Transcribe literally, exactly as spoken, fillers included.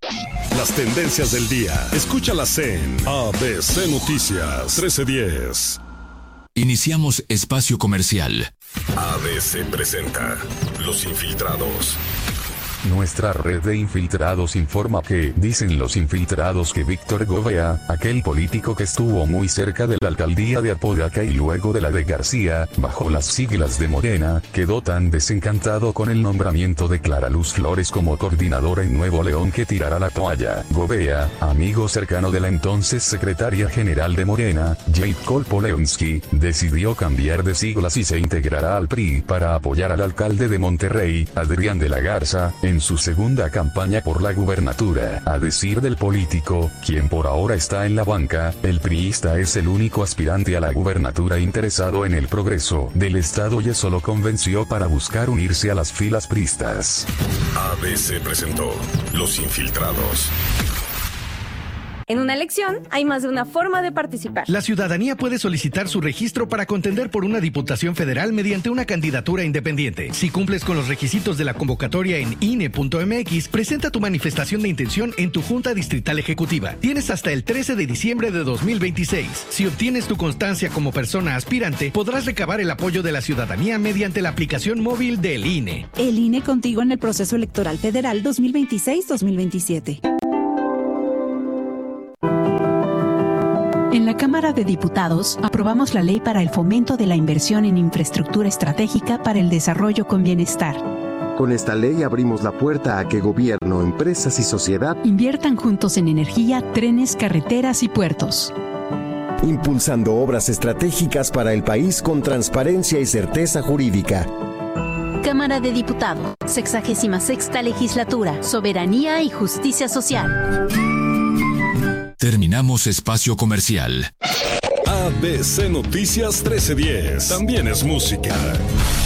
Las tendencias del día. Escúchalas en A B C Noticias trece diez. Iniciamos espacio comercial. A B C presenta Los Infiltrados. Nuestra red de infiltrados informa que, dicen los infiltrados, que Víctor Gobea, aquel político que estuvo muy cerca de la alcaldía de Apodaca y luego de la de García, bajo las siglas de Morena, quedó tan desencantado con el nombramiento de Clara Luz Flores como coordinadora en Nuevo León que tirará la toalla. Gobea, amigo cercano de la entonces secretaria general de Morena, Jade Kolpolensky, decidió cambiar de siglas y se integrará al P R I para apoyar al alcalde de Monterrey, Adrián de la Garza, en su segunda campaña por la gubernatura. A decir del político, quien por ahora está en la banca, el priista es el único aspirante a la gubernatura interesado en el progreso del estado y eso lo convenció para buscar unirse a las filas priistas. A B C presentó Los Infiltrados. En una elección hay más de una forma de participar. La ciudadanía puede solicitar su registro para contender por una diputación federal mediante una candidatura independiente. Si cumples con los requisitos de la convocatoria en I N E punto M X, presenta tu manifestación de intención en tu Junta Distrital Ejecutiva. Tienes hasta el trece de diciembre de dos mil veintiséis. Si obtienes tu constancia como persona aspirante, podrás recabar el apoyo de la ciudadanía mediante la aplicación móvil del I N E. El I N E contigo en el proceso electoral federal dos mil veintiséis dos mil veintisiete. En la Cámara de Diputados, aprobamos la Ley para el Fomento de la Inversión en Infraestructura Estratégica para el Desarrollo con Bienestar. Con esta ley abrimos la puerta a que gobierno, empresas y sociedad inviertan juntos en energía, trenes, carreteras y puertos, impulsando obras estratégicas para el país con transparencia y certeza jurídica. Cámara de Diputados, sexagésima sexta Legislatura, Soberanía y Justicia Social. Terminamos espacio comercial. A B C Noticias trece diez. También es música.